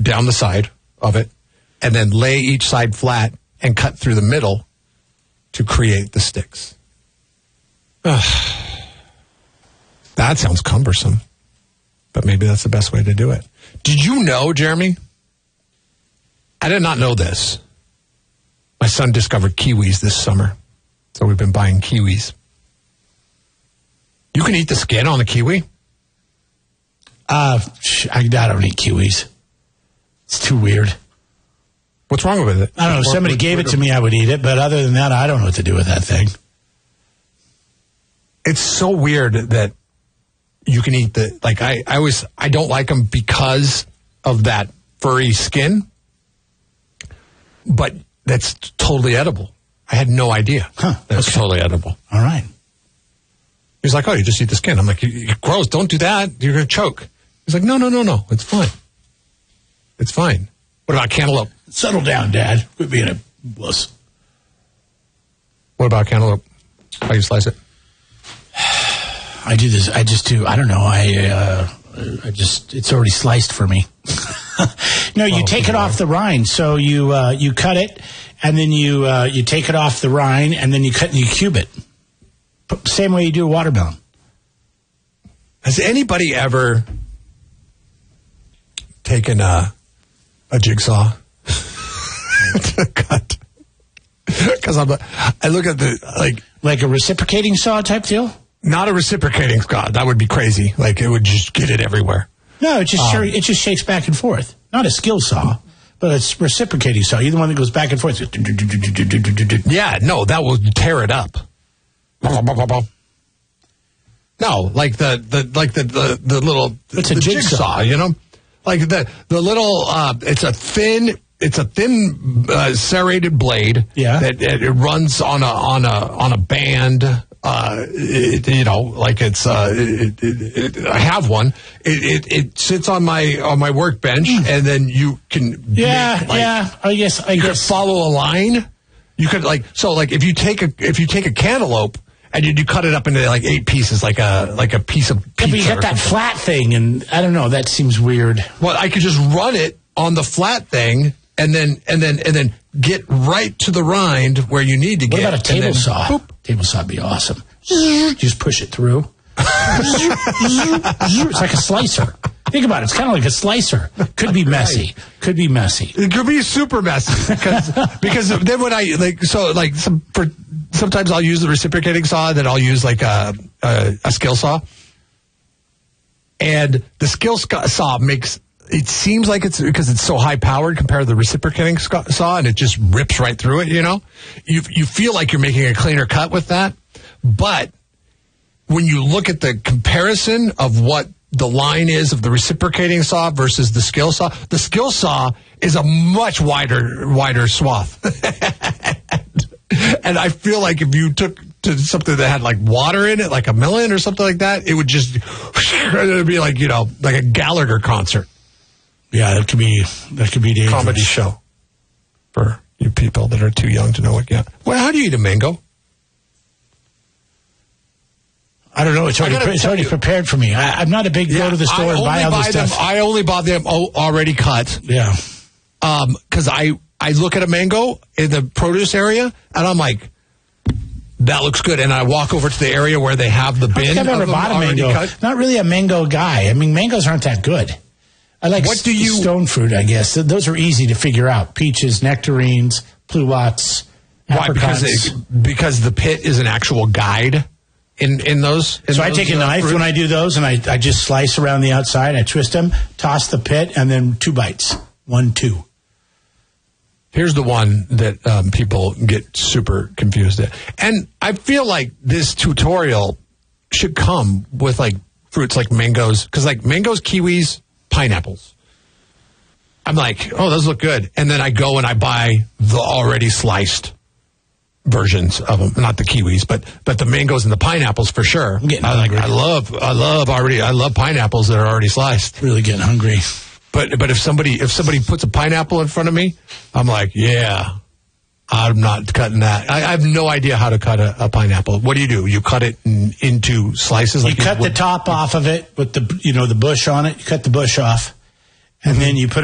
down the side of it, and then lay each side flat and cut through the middle to create the sticks. That sounds cumbersome, but maybe that's the best way to do it. Did you know, Jeremy? I did not know this. My son discovered kiwis this summer, so we've been buying kiwis. You can eat the skin on the kiwi? I don't eat kiwis. It's too weird. What's wrong with it? I don't know. If somebody gave it to me, I would eat it. But other than that, I don't know what to do with that thing. It's so weird that you can eat the, like, I don't like them because of that furry skin. But that's totally edible. I had no idea. That's totally edible. All right. He's like, oh, you just eat the skin. I'm like, gross, don't do that. You're going to choke. He's like, no. It's fine. It's fine. What about cantaloupe? Settle down, Dad. Quit being a wuss. What about cantaloupe? How do you slice it? I do this. I just do. I don't know. It's already sliced for me. No, you take it off the rind. So you cut it, and then you take it off the rind, and then you cut and you cube it. Same way you do a watermelon. Has anybody ever taken a jigsaw to cut? Because I look at the like a reciprocating saw type deal. Not a reciprocating saw. That would be crazy. Like it would just get it everywhere. No, it just shakes back and forth. Not a skill saw, but it's reciprocating saw. You're the one that goes back and forth. Yeah, no, that will tear it up. No, like the little it's a jigsaw, you know, like the little it's a thin serrated blade. Yeah, that it runs on a band. You know, like it's I have one. It sits on my workbench, and then you can I guess could follow a line. You could if you take a cantaloupe and you cut it up into like 8 pieces, like a piece of pizza. Yeah, but you got that flat thing, and I don't know. That seems weird. Well, I could just run it on the flat thing, and then get right to the rind where you need to get. What about a table saw? Boop. Table saw would be awesome. Just push it through. It's like a slicer. Think about it. It's kind of like a slicer. Could be messy. Could be messy. It could be super messy because then when sometimes I'll use the reciprocating saw, then I'll use like a skill saw, and the skill saw makes it seems like it's because it's so high powered compared to the reciprocating saw, and it just rips right through it. You know, you feel like you're making a cleaner cut with that, but when you look at the comparison of what the line is of the reciprocating saw versus the skill saw is a much wider swath. And I feel like if you took to something that had like water in it, like a melon or something like that, it would just, it would be like, you know, like a Gallagher concert. Yeah, that could be dangerous. Comedy show for you people that are too young to know what. Yeah. Well, how do you eat a mango? I don't know. It's already prepared for me. I'm not a big go to the store and buy all this stuff. I only buy them already cut. Yeah. Because I look at a mango in the produce area, and I'm like, that looks good. And I walk over to the area where they have the bin. I've never bought a mango. Cut. Not really a mango guy. I mean, mangoes aren't that good. I like stone fruit, I guess. Those are easy to figure out. Peaches, nectarines, pluots, apricots. Why? Because the pit is an actual guide in those. So I take a knife when I do those, and I just slice around the outside. I twist them, toss the pit, and then 2 bites. 1, 2. Here's the one that people get super confused at. And I feel like this tutorial should come with like fruits like mangoes, because like mangoes, kiwis, pineapples. I'm like, oh, those look good. And then I go and I buy the already sliced versions of them, not the kiwis, but the mangoes and the pineapples for sure. I love pineapples that are already sliced. Really getting hungry. But if somebody puts a pineapple in front of me, I'm like, yeah, I'm not cutting that. I have no idea how to cut a pineapple. What do? You cut it into slices? You cut the top off of it with the bush on it. You cut the bush off, and then you put